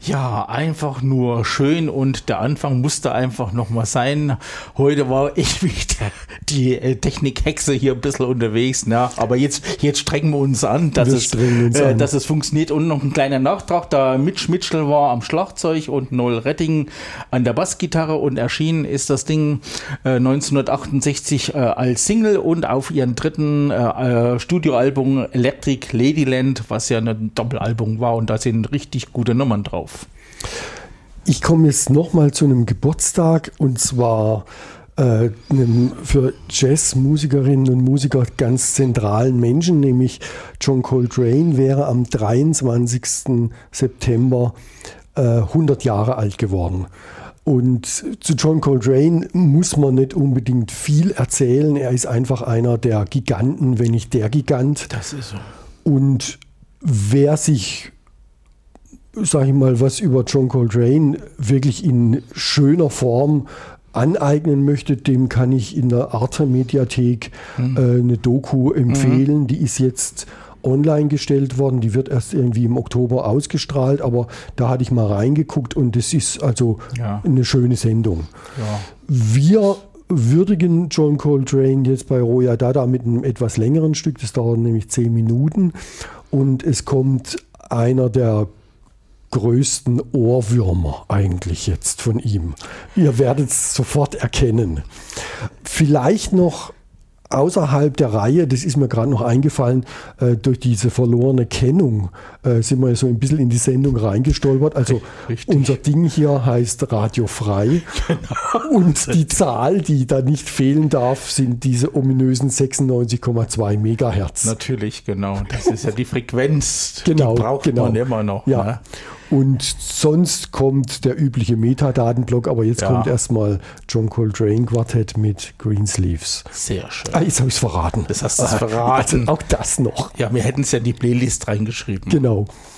Ja, einfach nur schön und der Anfang musste einfach nochmal sein. Heute war ich wieder die Technikhexe hier ein bisschen unterwegs, ne? Aber jetzt strengen wir uns an, dass es funktioniert. Und noch ein kleiner Nachtrag, da Mitch Mitchell war am Schlagzeug und Noel Redding an der Bassgitarre und erschienen ist das Ding 1968 als Single und auf ihren dritten Studioalbum Electric Ladyland, was ja ein Doppelalbum war, und da sind richtig gute Nummern drauf. Ich komme jetzt nochmal zu einem Geburtstag, und zwar einem für Jazzmusikerinnen und Musiker ganz zentralen Menschen, nämlich John Coltrane wäre am 23. September 100 Jahre alt geworden. Und zu John Coltrane muss man nicht unbedingt viel erzählen. Er ist einfach einer der Giganten, wenn nicht der Gigant. Das ist so. Und wer sich, sag ich mal, was über John Coltrane wirklich in schöner Form aneignen möchte, dem kann ich in der Arte-Mediathek eine Doku empfehlen. Die ist jetzt online gestellt worden. Die wird erst irgendwie im Oktober ausgestrahlt, aber da hatte ich mal reingeguckt und das ist also eine schöne Sendung. Ja. Wir würdigen John Coltrane jetzt bei Roya Dada mit einem etwas längeren Stück. Das dauert nämlich 10 Minuten und es kommt einer der größten Ohrwürmer eigentlich jetzt von ihm. Ihr werdet es sofort erkennen. Vielleicht noch außerhalb der Reihe, das ist mir gerade noch eingefallen, durch diese verlorene Kennung sind wir so ein bisschen in die Sendung reingestolpert. Also richtig. Unser Ding hier heißt Radio Frei. Genau. Und die Zahl, die da nicht fehlen darf, sind diese ominösen 96,2 Megahertz. Natürlich, genau. Das ist ja die Frequenz, genau, die braucht man immer noch. Ja. Ne? Und sonst kommt der übliche Metadatenblock, aber jetzt kommt erstmal John Coltrane Quartett mit Greensleeves. Sehr schön. Jetzt habe ich es verraten. Das hast du verraten. Also auch das noch. Ja, wir hätten es ja in die Playlist reingeschrieben. Genau.